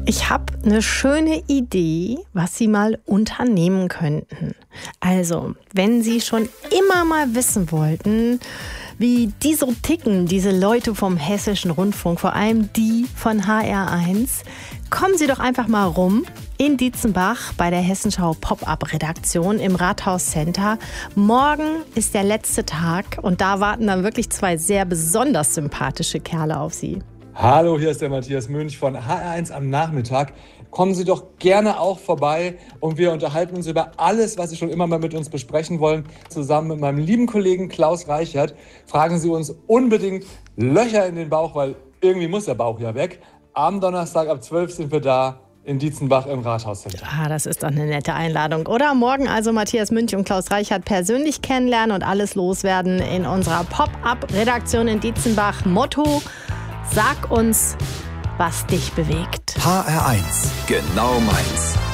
Ich habe eine schöne Idee, was Sie mal unternehmen könnten. Also, wenn Sie schon immer mal wissen wollten, wie die so ticken, diese Leute vom Hessischen Rundfunk, vor allem die von HR1, kommen Sie doch einfach mal rum in Dietzenbach bei der Hessenschau Pop-Up-Redaktion im Rathaus Center. Morgen ist der letzte Tag und da warten dann wirklich zwei sehr besonders sympathische Kerle auf Sie. Hallo, hier ist der Matthias Münch von HR1 am Nachmittag. Kommen Sie doch gerne auch vorbei und wir unterhalten uns über alles, was Sie schon immer mal mit uns besprechen wollen. Zusammen mit meinem lieben Kollegen Klaus Reichert fragen Sie uns unbedingt Löcher in den Bauch, weil irgendwie muss der Bauch ja weg. Am Donnerstag ab 12 sind wir da in Dietzenbach im Rathauscenter. Das ist doch eine nette Einladung. Oder morgen also Matthias Münch und Klaus Reichert persönlich kennenlernen und alles loswerden in unserer Pop-Up-Redaktion in Dietzenbach. Motto: Sag uns, was dich bewegt. HR1, genau meins.